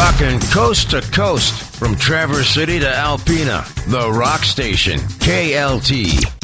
Rockin' coast to coast from Traverse City to Alpena. The Rock Station, KLT.